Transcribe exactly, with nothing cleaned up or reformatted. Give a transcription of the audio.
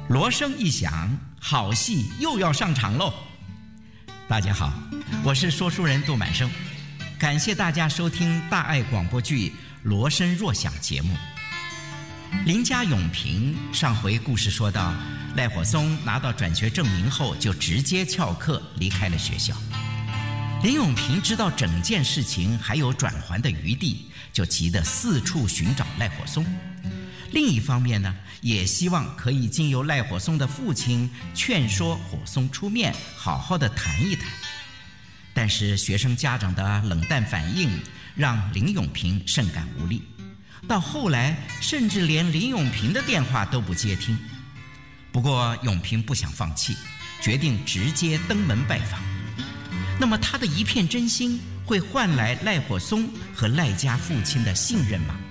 锣声一响，好戏又要上场喽！大家好，我是说书人杜满生，感谢大家收听大爱广播剧《锣声若响》节目。林家永平上回故事说到，赖火松拿到转学证明后，就直接翘课离开了学校。林永平知道整件事情还有转圜的余地，就急得四处寻找赖火松。另一方面呢，也希望可以经由赖火松的父亲劝说火松出面，好好的谈一谈。但是学生家长的冷淡反应，让林永平甚感无力。到后来，甚至连林永平的电话都不接听。不过永平不想放弃，决定直接登门拜访。那么他的一片真心，会换来赖火松和赖家父亲的信任吗？